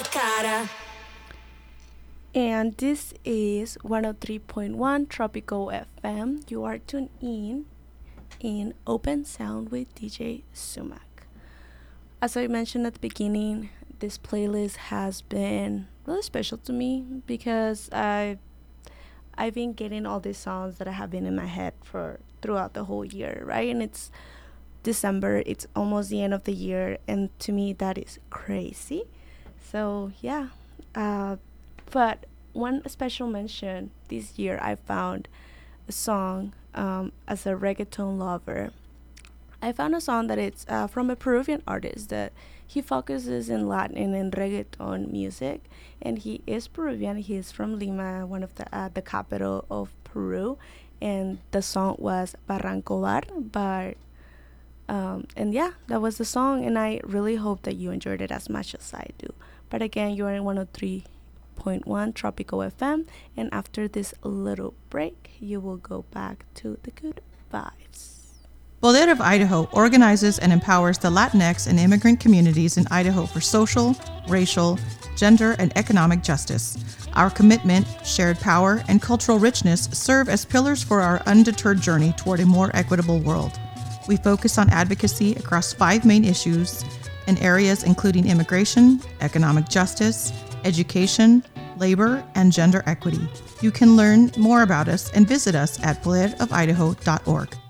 cara. And this is 103.1 Tropical FM. You are tuned in Open Sound with DJ Sumac. As I mentioned at the beginning, this playlist has been really special to me because I've been getting all these songs that have been in my head for throughout the whole year, right? And it's December, it's almost the end of the year, and to me that is crazy. So yeah, but one special mention this year, I found a song as a reggaeton lover. I found a song that it's from a Peruvian artist that he focuses in Latin and reggaeton music, and he is Peruvian. He is from Lima, one of the capital of Peru, and the song was Barranco Bar. And yeah, that was the song, and I really hope that you enjoyed it as much as I do. But again, you're in 103.1 Tropical FM, and after this little break, you will go back to the good vibes. Poder of Idaho organizes and empowers the Latinx and immigrant communities in Idaho for social, racial, gender, and economic justice. Our commitment, shared power, and cultural richness serve as pillars for our undeterred journey toward a more equitable world. We focus on advocacy across 5 main issues in areas including immigration, economic justice, education, labor, and gender equity. You can learn more about us and visit us at poderofidaho.org.